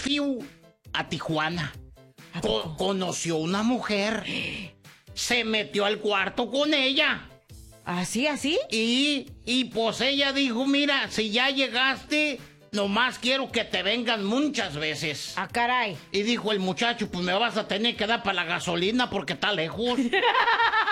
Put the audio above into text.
fiu a Tijuana. Conoció una mujer. Se metió al cuarto con ella. ¿Así, así? Y pues ella dijo, mira, si ya llegaste, nomás quiero que te vengan muchas veces. Ah, caray. Y dijo el muchacho, pues me vas a tener que dar para la gasolina porque está lejos.